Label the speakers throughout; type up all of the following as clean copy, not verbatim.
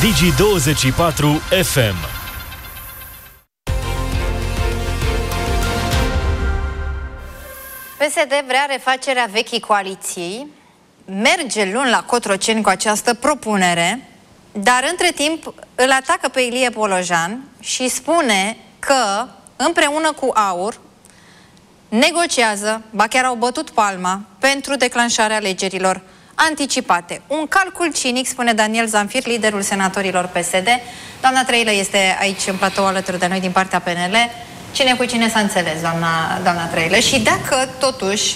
Speaker 1: Digi24 FM.
Speaker 2: PSD vrea refacerea vechii coaliții, merge luni la Cotroceni cu această propunere, dar între timp îl atacă pe Ilie Polojan și spune că împreună cu AUR negociază, ba chiar au bătut palma pentru declanșarea alegerilor anticipate. Un calcul cinic, spune Daniel Zamfir, liderul senatorilor PSD. Doamna Trăilă este aici în platou alături de noi din partea PNL. Cine cu cine s-a înțeles, doamna Trăilă? Și dacă, totuși,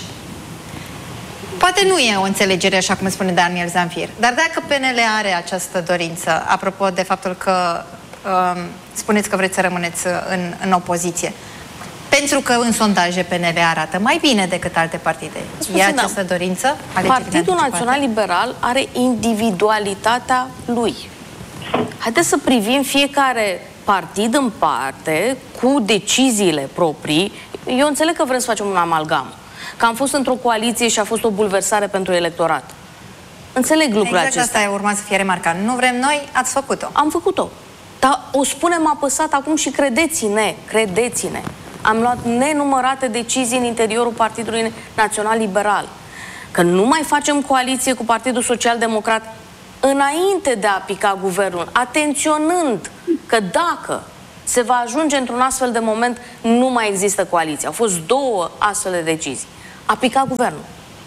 Speaker 2: poate nu e o înțelegere, așa cum spune Daniel Zamfir, dar dacă PNL are această dorință, apropo de faptul că spuneți că vreți să rămâneți în opoziție, pentru că în sondaje PNL arată mai bine decât alte partide. E această dorință?
Speaker 3: Partidul Național Liberal are individualitatea lui. Haideți să privim fiecare partid în parte, cu deciziile proprii. Eu înțeleg că vrem să facem un amalgam, că am fost într-o coaliție și a fost o bulversare pentru electorat. Înțeleg lucrurile acestea.
Speaker 2: Exact asta urma să fie remarcat. Nu vrem noi, ați făcut-o.
Speaker 3: Am făcut-o. Dar o spunem apăsat acum și credeți-ne, am luat nenumărate decizii în interiorul Partidului Național Liberal. Că nu mai facem coaliție cu Partidul Social Democrat înainte de a pica guvernul, atenționând că dacă se va ajunge într-un astfel de moment, nu mai există coaliție. Au fost 2 astfel de decizii. A picat guvernul.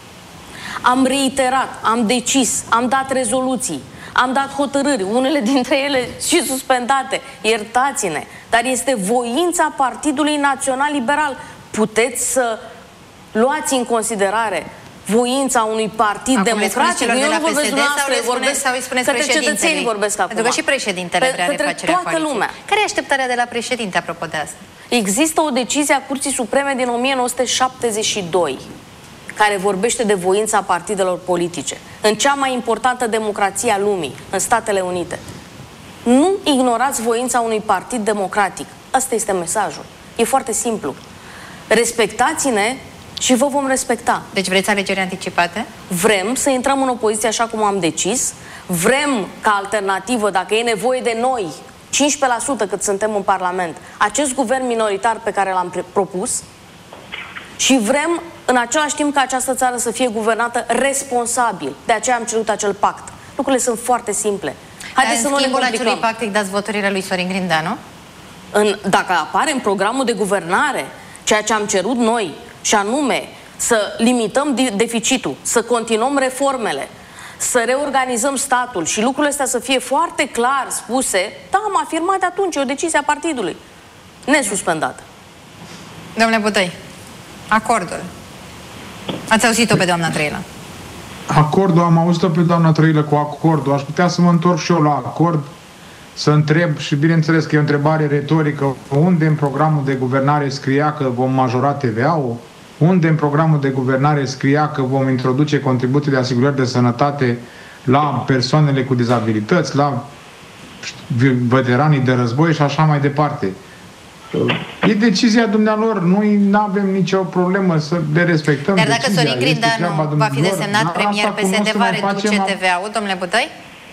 Speaker 3: Am reiterat, am decis, am dat rezoluții, am dat hotărâri, unele dintre ele și suspendate. Iertați-ne, dar este voința Partidului Național Liberal. Puteți să luați în considerare voința unui partid democratic.
Speaker 2: Eu nu vorbesc dumneavoastră, vorbesc către
Speaker 3: cetățenii, vorbesc acum.
Speaker 2: Pentru că și președintele vrea refacerea coaliției.
Speaker 3: Lumea.
Speaker 2: Care e așteptarea de la președinte apropo de asta?
Speaker 3: Există o decizie a Curții Supreme din 1972 care vorbește de voința partidelor politice în cea mai importantă democrație a lumii, în Statele Unite. Nu ignorați voința unui partid democratic. Asta este mesajul. E foarte simplu. Respectați-ne și vă vom respecta.
Speaker 2: Deci vreți alegeri anticipate?
Speaker 3: Vrem să intrăm în opoziție așa cum am decis. Vrem ca alternativă, dacă e nevoie de noi, 15% cât suntem în Parlament, acest guvern minoritar pe care l-am propus, și vrem în același timp ca această țară să fie guvernată responsabil. De aceea am cerut acel pact. Lucrurile sunt foarte simple.
Speaker 2: Haideți să nu le complicăm. Acelui pact îi dați voturile lui Sorin Grindeanu?
Speaker 3: Dacă apare în programul de guvernare ceea ce am cerut noi, și anume să limităm deficitul, să continuăm reformele, să reorganizăm statul și lucrurile astea să fie foarte clar spuse, da, am afirmat de atunci, e o decizie a partidului, nesuspendată.
Speaker 2: Domnule Butoi, acordul. Ați auzit-o pe doamna Trăilă?
Speaker 4: Acordul, am auzit-o pe doamna Trăilă cu acordul. Aș putea să mă întorc și eu la acord, să întreb, și bineînțeles că e o întrebare retorică, unde în programul de guvernare scria că vom majora TVA-ul? Unde în programul de guvernare scria că vom introduce contribuții de asigurări de sănătate la persoanele cu dizabilități, la veteranii de război și așa mai departe? E decizia dumnealor, noi nu avem nicio problemă să le respectăm.
Speaker 2: Dar dacă Sorin Grindeanu va fi desemnat premier, PSD va reduce TVA-ul, domnule Butoi?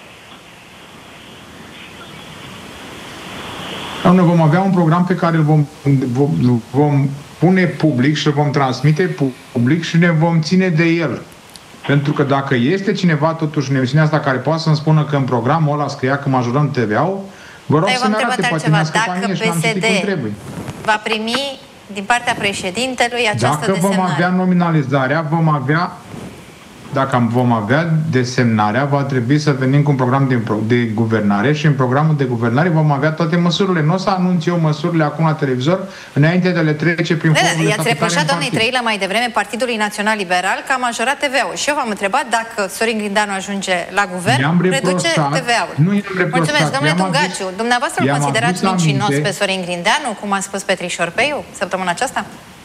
Speaker 4: Noi vom avea un program pe care îl vom pune public și îl vom transmite public și ne vom ține de el. Pentru că dacă este cineva totuși în emisiunea asta care poate să-mi spună că în programul ăla scria că majorăm TVA-ul, vă rog să ne arate, poate ne-a scăpat mie și n-am citit cum trebuie.
Speaker 2: Va primi din partea președintelui această desemnare.
Speaker 4: Dacă vom avea nominalizarea, dacă vom avea desemnarea, va trebui să venim cu un program de guvernare și în programul de guvernare vom avea toate măsurile. Nu o să anunț eu măsurile acum la televizor înainte de le trece prin forurile.
Speaker 2: I-ați reproșat doamnei Trăilă mai devreme Partidului Național Liberal că a majorat TVA-ul. Și eu v-am întrebat dacă Sorin Grindeanu ajunge la guvern, reduce TVA-ul. Mulțumesc, domnule Tungaciu. Dumneavoastră îl considerați mincinos pe Sorin Grindeanu, cum a spus Petrișor Peiu săptămâna aceasta?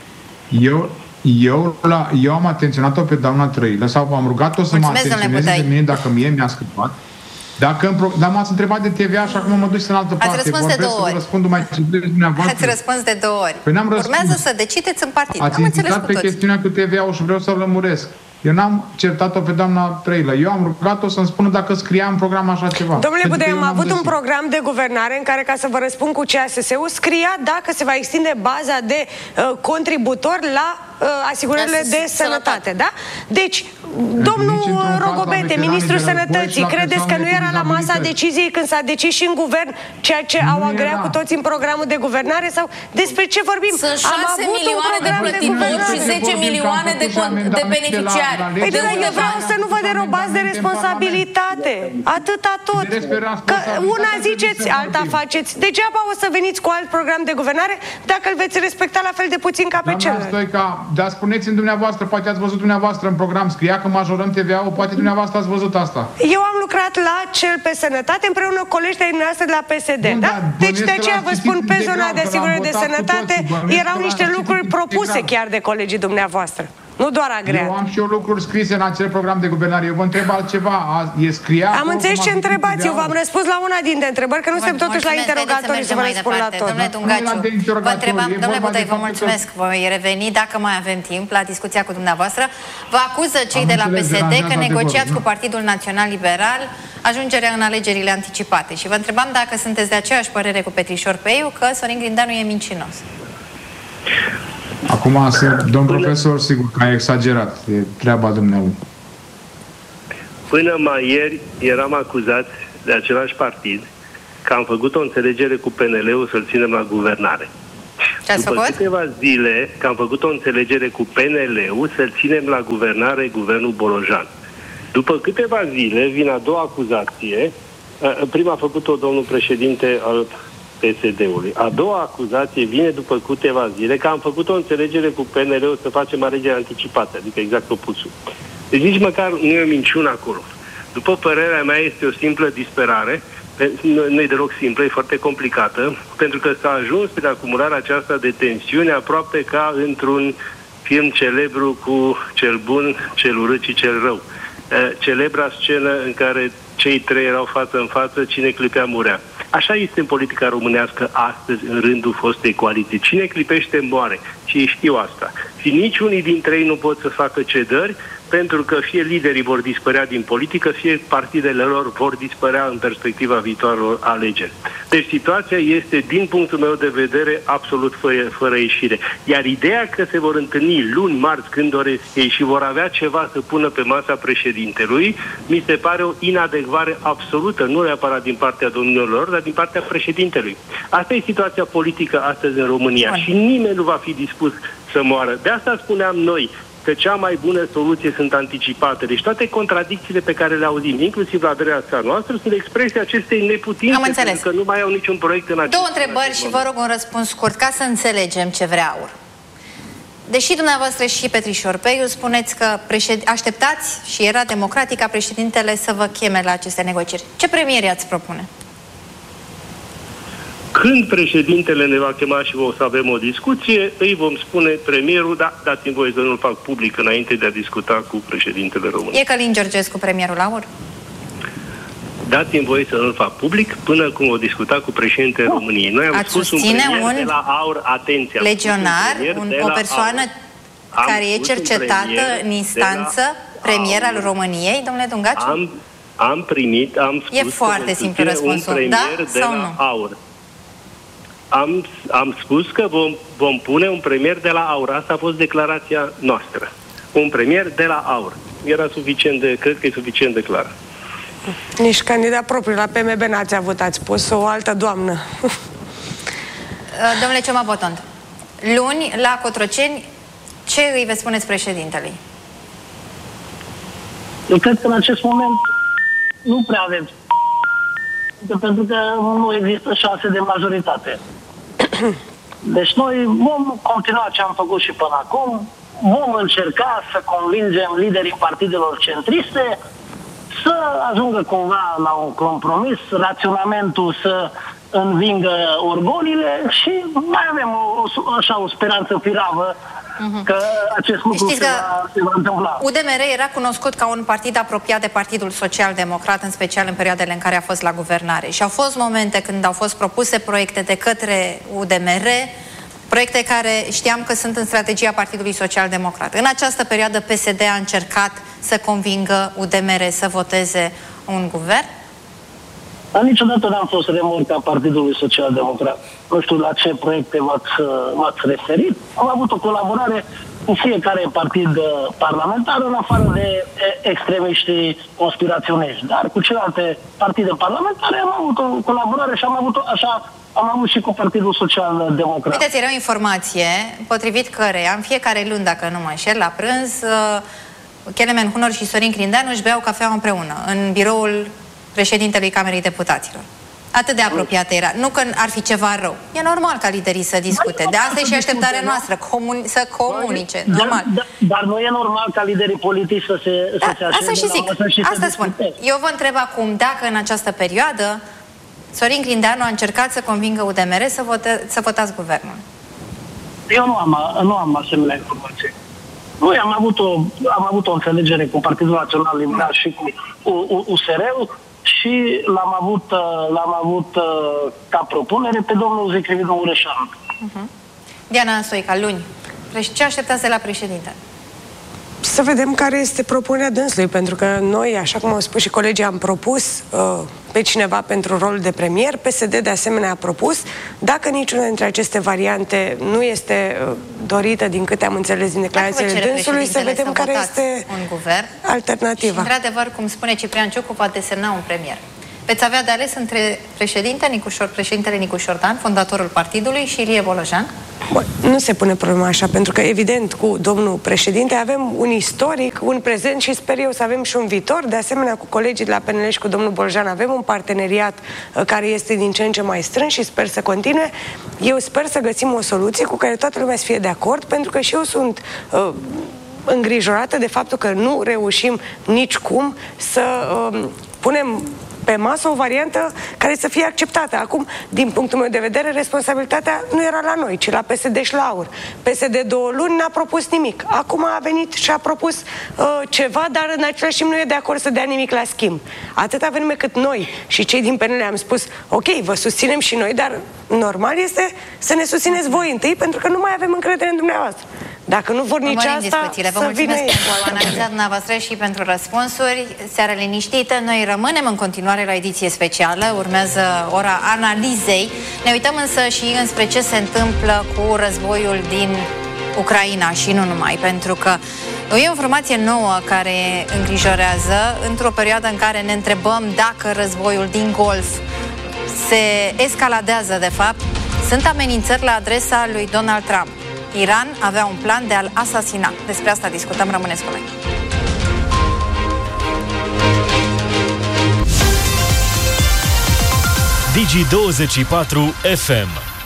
Speaker 4: Eu am atenționat-o pe doamna Trăilă sau v-am rugat-o să mă atenționeze de mine dacă mie mi-a scăpat. Dar m-ați întrebat de TVA și acum mă duci în altă parte.
Speaker 2: Ați răspuns de 2 ori. Ați răspuns de 2 ori. Urmează să decideți în partid.
Speaker 4: Ați insistat pe chestiunea cu TVA-ul și vreau să-l lămuresc. Eu n-am certat-o pe doamna Trăilă. Eu am rugat-o să-mi spună dacă scria în program așa ceva.
Speaker 1: Domnule Budăi, am avut un program de guvernare în care, ca să vă răspund cu CASS-ul, scria dacă se va extinde baza de contributori la asigurările de sănătate, da? Deci, domnul Rogobete, ministrul Sănătății, credeți că nu era la masa deciziei când s-a decis și în guvern ceea ce au agreat cu toți în programul de guvernare? Sau despre ce vorbim?
Speaker 3: Sunt 6 milioane de plătitori și 10 milioane de beneficiari.
Speaker 1: Păi, eu vreau să nu vă derobați de responsabilitate. Atâta tot. Că una ziceți, alta faceți. Degeaba o să veniți cu alt program de guvernare dacă îl veți respecta la fel de puțin ca pe celălalt.
Speaker 4: Dar spuneți-mi dumneavoastră, poate ați văzut dumneavoastră în program, scria că majorăm TVA-ul, poate dumneavoastră ați văzut asta.
Speaker 1: Eu am lucrat la cel pe sănătate împreună cu colegi de dumneavoastră de la PSD, da? Deci de aceea vă spun, pe zona de asigurări de sănătate erau niște lucruri propuse chiar de colegii dumneavoastră. Nu doar agreat.
Speaker 4: Eu am și eu lucruri scrise în acel program de guvernare. Eu vă întreb altceva. Scria...
Speaker 1: Am înțeles ce întrebați. Eu v-am răspuns la una dintre întrebări, că nu suntem totuși la interrogatoriu să vă răspund la tot.
Speaker 2: Domnule Dungaciu, vă întrebam, domnule Budăi, vă mulțumesc. Voi reveni, dacă mai avem timp, la discuția cu dumneavoastră. Vă acuză cei de la PSD că negociați cu Partidul Național Liberal ajungerea în alegerile anticipate. Și vă întrebam dacă sunteți de aceeași părere cu Petrișor Peiu că Sorin Grindeanu e mincinos.
Speaker 4: Acum, domn profesor, sigur că a exagerat. E treaba dumneavoastră.
Speaker 5: Până mai ieri eram acuzați de același partid că am făcut o înțelegere cu PNL-ul să-l ținem la guvernare. După câteva zile că am făcut o înțelegere cu PNL-ul să-l ținem la guvernare guvernul Bolojan. După câteva zile vine a doua acuzație. Prima a făcut-o domnul președinte al PSD-ului. A doua acuzație vine după câteva zile că am făcut o înțelegere cu PNL-ul să facem alegeri anticipate, adică exact opusul. Deci nici măcar nu e o minciună acolo. După părerea mea este o simplă disperare, nu e deloc simplă, e foarte complicată, pentru că s-a ajuns prin acumularea aceasta de tensiune aproape ca într-un film celebru cu cel bun, cel urât și cel rău. Celebra scenă în care cei trei erau față în față, cine clipea murea. Așa este în politica românească astăzi, în rândul fostei coaliții. Cine clipește moare. Și ei știu asta. Și niciunii dintre ei nu pot să facă cedări, pentru că fie liderii vor dispărea din politică, fie partidele lor vor dispărea în perspectiva viitoarelor alegeri. Deci situația este, din punctul meu de vedere, absolut fără ieșire. Iar ideea că se vor întâlni luni, marți, când doresc ei și vor avea ceva să pună pe masa președintelui, mi se pare o inadecvare absolută, nu neapărat din partea domnilor lor, dar din partea președintelui. Asta e situația politică astăzi în România și nimeni nu va fi dispus să moară. De asta spuneam noi că cea mai bună soluție sunt anticipate. Deci toate contradicțiile pe care le auzim, inclusiv la adresa noastră, sunt expresia acestei neputințe, pentru că nu mai au niciun proiect în acest.
Speaker 2: Două întrebări și vă rog un răspuns scurt, ca să înțelegem ce vrea AUR. Deși dumneavoastră și Petrișor Peiu spuneți că așteptați și era democratic ca președintele să vă cheme la aceste negocieri, ce premier i-ați propune?
Speaker 5: Când președintele ne va chema și o să avem o discuție, îi vom spune premierul, da, dați-mi voie să nu-l fac public înainte de a discuta cu președintele României.
Speaker 2: E Călin Georgescu premierul AUR?
Speaker 5: Dați-mi voie să nu-l fac public până cum o discuta cu președintele României. Noi am spus un premier de la AUR, atenție,
Speaker 2: legionar, o persoană care e cercetată în instanță, premier al României, domnule Dungaciu?
Speaker 5: Am spus
Speaker 2: e foarte simplu răspunsul, da sau nu?
Speaker 5: AUR. Am spus că vom pune un premier de la AUR. Asta a fost declarația noastră. Un premier de la AUR. Era cred că e suficient de clar.
Speaker 1: Nici candidat propriu la PMB n-ați avut, ați spus o altă doamnă.
Speaker 2: Domnule Cioma Botond, luni la Cotroceni, ce îi veți spuneți președintelui?
Speaker 6: Eu cred că în acest moment nu prea avem. Pentru că nu există șanse de majoritate. Deci noi vom continua ce am făcut și până acum, vom încerca să convingem liderii partidelor centriste să ajungă cumva la un compromis, raționamentul să învingă orgolile și mai avem o speranță firavă că acest lucru se va întâmpla.
Speaker 2: UDMR era cunoscut ca un partid apropiat de Partidul Social-Democrat, în special în perioadele în care a fost la guvernare. Și au fost momente când au fost propuse proiecte de către UDMR Proiecte care știam că sunt în strategia Partidului Social Democrat. În această perioadă PSD a încercat să convingă UDMR să voteze un guvern?
Speaker 6: Dar niciodată n-am fost remorca Partidului Social Democrat. Nu știu la ce proiecte v-ați referit. Am avut o colaborare cu fiecare partid parlamentar, în afară de extremiștii conspiraționiști. Dar cu celelalte partide parlamentare am avut o colaborare și am avut și cu Partidul Social Democrat.
Speaker 2: Uiteți, era o informație potrivit căreia în fiecare luni, dacă nu mă înșel, la prânz, Kelemen Hunor și Sorin Grindeanu își beau cafea împreună în biroul președintelui Camerei Deputaților. Atât de apropiată era. Nu că ar fi ceva rău. E normal ca liderii să discute. De asta e și așteptarea noastră, să comunice. Normal.
Speaker 6: Dar nu e normal ca liderii politici să se așeze.
Speaker 2: Asta și zic. Asta spun. Eu vă întreb acum dacă în această perioadă Sorin Grindeanu a încercat să convingă UDMR să votați guvernul.
Speaker 6: Eu nu am asemenea informații. Noi am avut o înțelegere cu Partidul Național Liberal și cu USR-ul și l-am avut ca propunere pe domnul Zicrividu Mureșanu.
Speaker 2: Diana Stoica, luni. Ce așteptați de la președinte?
Speaker 1: Să vedem care este propunerea dânsului, pentru că noi, așa cum au spus și colegii, am propus pe cineva pentru rolul de premier, PSD de asemenea a propus. Dacă niciuna dintre aceste variante nu este dorită, din câte am înțeles din declarațiile dânsului, să vedem care este alternativa.
Speaker 2: Și, într-adevăr, cum spune Ciprian Ciucu, va desemna un premier. Veți avea de ales între președintele Nicușor Dan, fondatorul partidului, și Ilie Bolojan?
Speaker 1: Bun, nu se pune problema așa, pentru că, evident, cu domnul președinte avem un istoric, un prezent și sper eu să avem și un viitor. De asemenea, cu colegii de la PNL și cu domnul Bolojan avem un parteneriat care este din ce în ce mai strâns și sper să continue. Eu sper să găsim o soluție cu care toată lumea să fie de acord, pentru că și eu sunt îngrijorată de faptul că nu reușim nicicum să punem pe masă o variantă care să fie acceptată. Acum, din punctul meu de vedere, responsabilitatea nu era la noi, ci la PSD și la AUR. PSD 2 luni n-a propus nimic. Acum a venit și a propus ceva, dar în același timp nu e de acord să dea nimic la schimb. Atâta vreme cât noi și cei din PNL am spus, ok, vă susținem și noi, dar normal este să ne susțineți voi întâi, pentru că nu mai avem încredere în dumneavoastră. Dacă nu vor nici asta,
Speaker 2: vă mulțumesc pentru analiza dumneavoastră și pentru răspunsuri. Seară liniștită, noi rămânem în continuare la ediție specială, urmează ora analizei. Ne uităm însă și înspre ce se întâmplă cu războiul din Ucraina și nu numai, pentru că e o informație nouă care îngrijorează într-o perioadă în care ne întrebăm dacă războiul din Golf se escaladează de fapt. Sunt amenințări la adresa lui Donald Trump. Iran avea un plan de a-l asasina. Despre asta discutăm, rămâneți cu noi.
Speaker 7: Digi24 FM.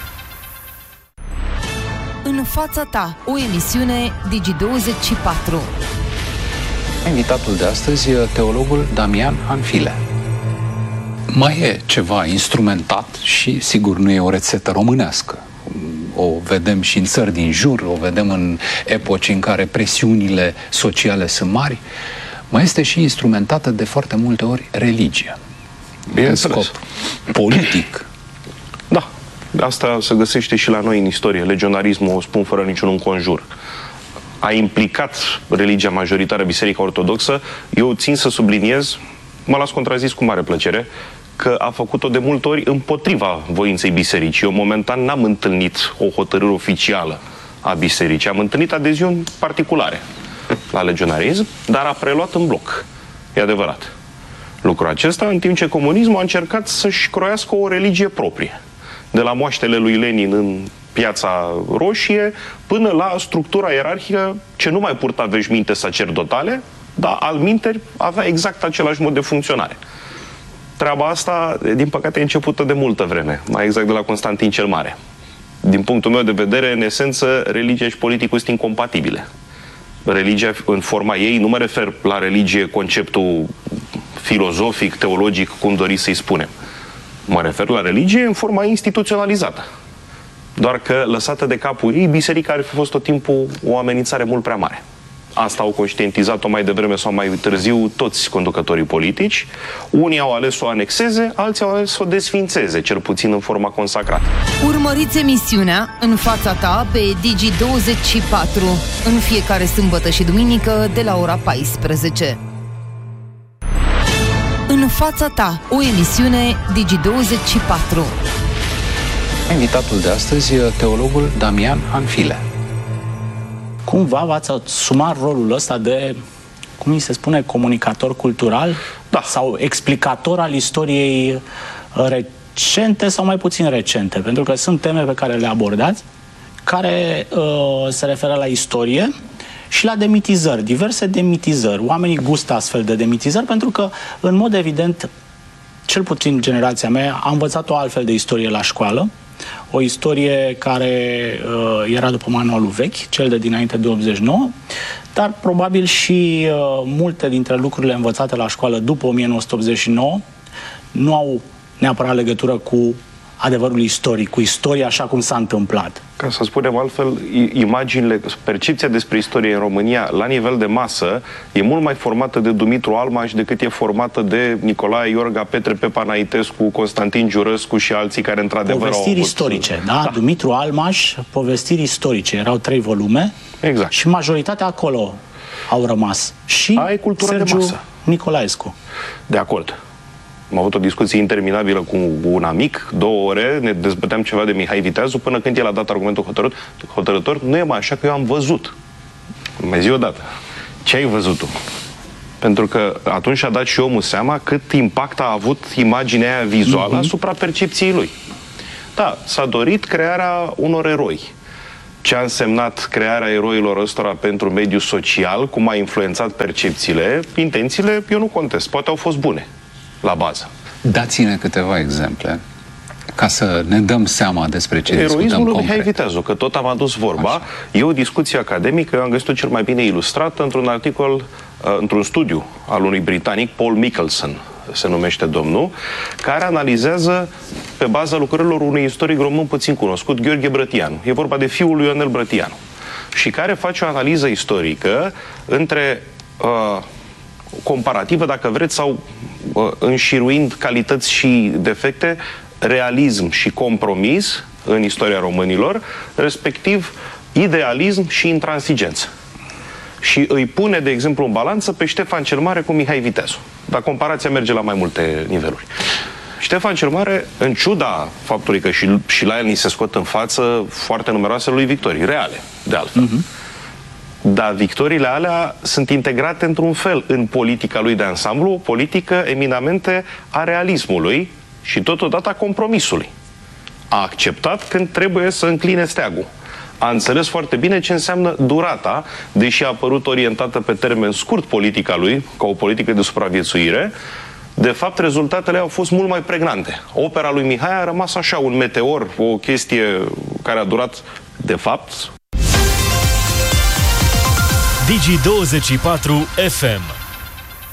Speaker 8: În fața ta, o emisiune Digi24.
Speaker 9: Invitatul de astăzi e teologul Damian Hanfile. Mai e ceva instrumentat și, sigur, nu e o rețetă românească. O vedem și în țări din jur, o vedem în epoci în care presiunile sociale sunt mari. Mai este și instrumentată de foarte multe ori religia. În scop politic.
Speaker 10: Da, asta se găsește și la noi în istorie. Legionarismul, o spun fără niciun înconjur, a implicat religia majoritară, Biserica Ortodoxă. Eu țin să subliniez, mă las contrazis cu mare plăcere, că a făcut-o de multe ori împotriva voinței bisericii. Eu momentan n-am întâlnit o hotărâre oficială a bisericii. Am întâlnit adeziuni particulare la legionarism, dar a preluat în bloc. E adevărat lucrul acesta, în timp ce comunismul a încercat să-și croiască o religie proprie. De la moaștele lui Lenin în Piața Roșie până la structura ierarhică ce nu mai purta veșminte sacerdotale, dar alminteri avea exact același mod de funcționare. Treaba asta, din păcate, e începută de multă vreme, mai exact de la Constantin cel Mare. Din punctul meu de vedere, în esență, religia și politicul sunt incompatibile. Religia, în forma ei, nu mă refer la religie, conceptul filozofic, teologic, cum doriți să-i spunem. Mă refer la religie în forma instituționalizată. Doar că, lăsată de capul ei, biserica ar fi fost tot timpul o amenințare mult prea mare. Asta au conștientizat-o mai devreme sau mai târziu toți conducătorii politici. Unii au ales să o anexeze, alții au ales să o desfințeze, cel puțin în forma consacrată.
Speaker 8: Urmăriți emisiunea În fața ta pe Digi24 în fiecare sâmbătă și duminică de la ora 14. În fața ta, o emisiune Digi24.
Speaker 9: Invitatul de astăzi e teologul Damian Anfile.
Speaker 7: Cumva v-ați asumat rolul ăsta de, cum îi se spune, comunicator cultural?
Speaker 10: Da.
Speaker 7: Sau explicator al istoriei recente sau mai puțin recente? Pentru că sunt teme pe care le abordați, care se referă la istorie și la demitizări, diverse demitizări. Oamenii gustă astfel de demitizări pentru că, în mod evident, cel puțin generația mea, a învățat o altfel de istorie la școală. O istorie care era după manualul vechi, cel de dinainte de 89, dar probabil și multe dintre lucrurile învățate la școală după 1989 nu au neapărat legătură cu adevărul istoric, cu istoria așa cum s-a întâmplat.
Speaker 10: Ca să spunem altfel, imaginile, percepția despre istorie în România la nivel de masă e mult mai formată de Dumitru Almaș decât e formată de Nicolae Iorga, Petre Pepa Naitescu, Constantin Giurăscu și alții care într-adevăr au avut...
Speaker 7: Povestiri istorice, da? Dumitru Almaș, povestiri istorice. Erau 3 volume.
Speaker 10: Exact.
Speaker 7: Și majoritatea acolo au rămas. Și
Speaker 10: ai cultura
Speaker 7: Sergiu
Speaker 10: de masă.
Speaker 7: Nicolaescu.
Speaker 10: De acord. Am avut o discuție interminabilă cu un amic, 2 ore, ne dezbăteam ceva de Mihai Viteazu, până când el a dat argumentul hotărător, nu e mai așa că eu am văzut. Mai zi odată. Ce ai văzut tu? Pentru că atunci a dat și omul seama cât impact a avut imaginea aia vizuală asupra percepției lui. Da, s-a dorit crearea unor eroi. Ce a însemnat crearea eroilor ăstora pentru mediul social, cum a influențat percepțiile, intențiile, eu nu contest. Poate au fost bune la bază.
Speaker 9: Dați-ne câteva exemple ca să ne dăm seama despre ce discutăm concret.
Speaker 10: Eroismul lui Mihai Viteazu, că tot am adus vorba. Așa. E o discuție academică, eu am găsit-o cel mai bine ilustrată într-un articol, într-un studiu al unui britanic, Paul Mickelson, se numește domnul, care analizează pe baza lucrărilor unui istoric român puțin cunoscut, Gheorghe Brătianu. E vorba de fiul lui Ionel Brătianu. Și care face o analiză istorică între comparativă, dacă vreți, sau înșiruind calități și defecte, realism și compromis în istoria românilor, respectiv idealism și intransigență. Și îi pune, de exemplu, în balanță pe Ștefan cel Mare cu Mihai Viteazu. Dar comparația merge la mai multe niveluri. Ștefan cel Mare, în ciuda faptului că și la el ni se scot în față foarte numeroase lui victorii, reale, de altfel. Dar victoriile alea sunt integrate într-un fel în politica lui de ansamblu, o politică eminamente a realismului și totodată a compromisului. A acceptat când trebuie să încline steagul. A înțeles foarte bine ce înseamnă durata, deși a apărut orientată pe termen scurt politica lui, ca o politică de supraviețuire. De fapt, rezultatele au fost mult mai pregnante. Opera lui Mihai a rămas așa, un meteor, o chestie care a durat, de fapt...
Speaker 11: Digi24 FM